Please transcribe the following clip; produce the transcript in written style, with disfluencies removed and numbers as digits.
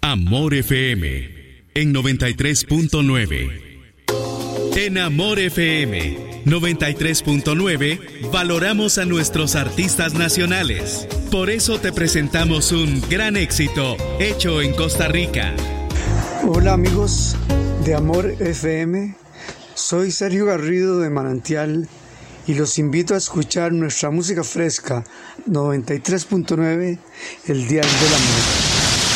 Amor FM en 93.9. En Amor FM 93.9 valoramos a nuestros artistas nacionales. Por eso te presentamos un gran éxito hecho en Costa Rica. Hola amigos de Amor FM, soy Sergio Garrido de Manantial y los invito a escuchar nuestra música fresca 93.9, El Dial del Amor.